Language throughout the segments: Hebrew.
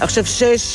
עכשיו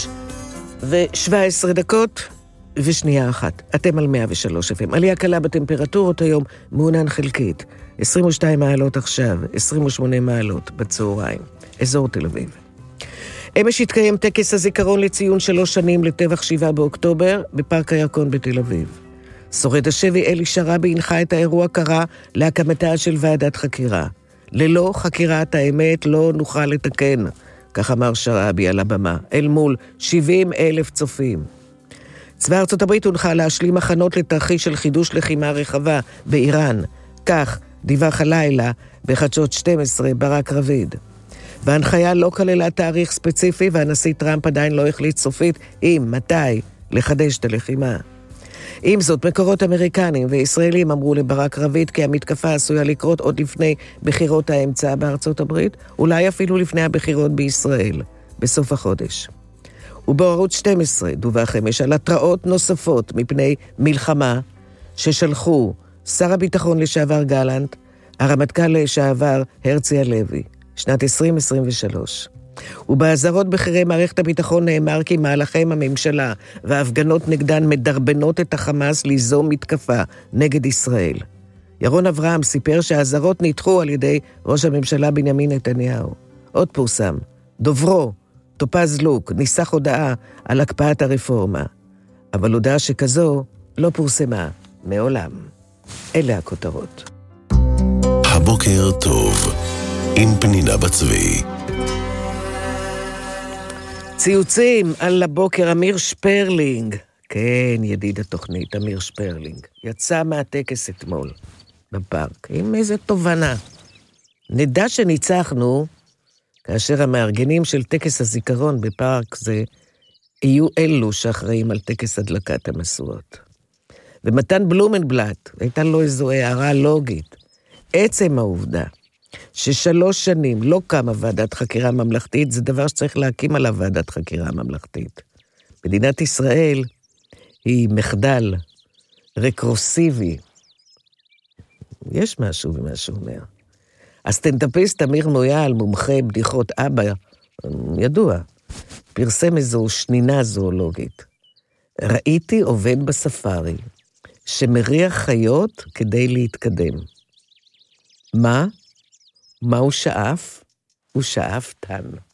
6:17 ושנייה אחת. אתם על 103 FM. עלייה קלה בטמפרטורות היום, מעונן חלקית. 22 מעלות עכשיו, 28 מעלות בצהריים. אזור תל אביב. אמש התקיים טקס הזיכרון לציון 3 שנים לטבח 7 באוקטובר בפארק הירקון בתל אביב. שורד השבי אלי שרבי הנחה את האירוע קרא להקמתה של ועדת חקירה. ללא חקירת האמת לא נוכל לתקן, כך אמר שרבי על הבמה, אל מול 70,000 צופים. צבא ארצות הברית הונחה להשלים הכנות לתרחיש של חידוש לחימה רחבה באיראן. כך דיווח הלילה בחדשות 12 ברק רביד. וההנחיה לא כללה תאריך ספציפי, והנשיא טראמפ עדיין לא החליט סופית מתי לחדש את הלחימה. עם זאת, מקורות אמריקנים וישראלים אמרו לברק רביד כי המתקפה עשויה לקרות עוד לפני בחירות האמצע בארצות הברית, אולי אפילו לפני הבחירות בישראל, בסוף החודש. ובערוץ 12 דווח אמש על התראות נוספות מפני מלחמה ששלחו שר הביטחון לשעבר גלנט, הרמטכ"ל לשעבר הרצי הלוי, שנת 2023. ובהזהרות בכירי מערכת הביטחון נאמר כי מהלכי הממשלה וההפגנות נגדן מדרבנות את החמאס ליזום מתקפה נגד ישראל. ירון אברהם סיפר שההזהרות נדחו על ידי ראש הממשלה בנימין נתניהו. עוד פורסם, דוברו, טופז לוק, ניסח הודעה על הקפאת הרפורמה. אבל הודעה שכזו לא פורסמה מעולם. אלה הכותרות. הבוקר טוב, עם פנינה בצבי. ציוצים על הבוקר, אמיר שפרלינג, כן, ידיד התוכנית, אמיר שפרלינג, יצא מהטקס אתמול בפארק, עם איזה תובנה. נדע שניצחנו, כאשר המארגנים של טקס הזיכרון בפארק זה, יהיו אלו שאחראים על טקס הדלקת המשואות. ומתן בלומנבלט, הייתה לו איזו הערה לוגית, עצם העובדה, ש3 שנים לא קמה ועדת חקירה ממלכתית, זה דבר שצריך להקים עליו ועדת חקירה ממלכתית. מדינת ישראל היא מחדל רקרוסיבי. יש משהו במה שהוא אומר. הסטנדאפיסט אמיר מויאל, מומחה בדיחות אבא, ידוע, פרסם איזו שנינה זואולוגית. ראיתי עובד בספארי, שמריח חיות כדי להתקדם. מה הוא שאף? הוא שאף טן.